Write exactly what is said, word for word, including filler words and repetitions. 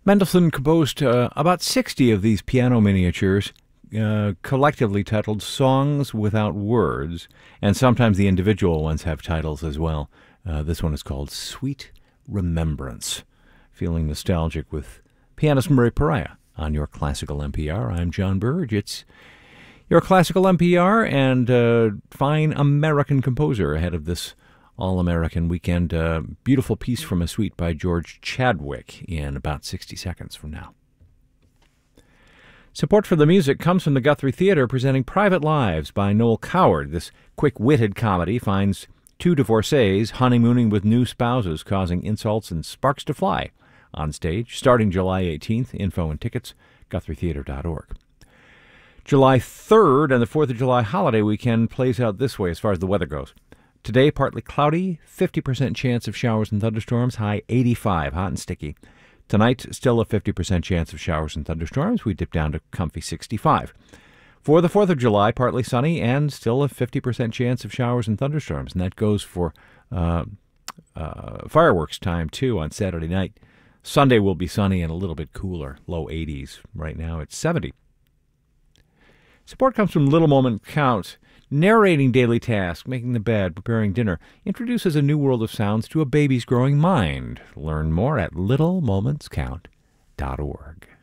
Mendelssohn composed uh, about sixty of these piano miniatures, uh, collectively titled Songs Without Words, and sometimes the individual ones have titles as well. Uh, this one is called Sweet Remembrance. Feeling nostalgic with pianist Murray Pariah on your Classical N P R. I'm John Burge. It's your Classical N P R and uh, fine American composer ahead of this All-American Weekend. Uh, beautiful piece from a suite by George Chadwick in about sixty seconds from now. Support for the music comes from the Guthrie Theatre, presenting Private Lives by Noel Coward. This quick-witted comedy finds two divorcees honeymooning with new spouses, causing insults and sparks to fly on stage, starting July eighteenth. Info and tickets, guthrie theatre dot org. July third and the fourth of July holiday weekend plays out this way as far as the weather goes. Today, partly cloudy, fifty percent chance of showers and thunderstorms, high eighty-five, hot and sticky. Tonight, still a fifty percent chance of showers and thunderstorms. We dip down to comfy sixty-five. For the fourth of July, partly sunny and still a fifty percent chance of showers and thunderstorms. And that goes for uh, uh, fireworks time, too, on Saturday night. Sunday will be sunny and a little bit cooler, low eighties. Right now, it's seventy. Support comes from Little Moment Count. Narrating daily tasks, making the bed, preparing dinner, introduces a new world of sounds to a baby's growing mind. Learn more at little moments count dot org.